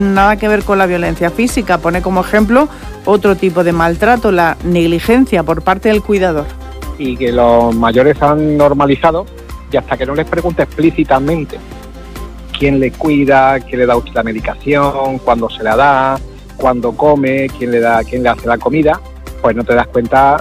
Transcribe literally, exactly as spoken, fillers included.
nada que ver con la violencia física. Pone como ejemplo otro tipo de maltrato, la negligencia por parte del cuidador. Y que los mayores han normalizado, y hasta que no les pregunte explícitamente quién le cuida, quién le da la medicación, cuándo se la da, cuándo come, quién le da, quién le hace la comida, pues no te das cuenta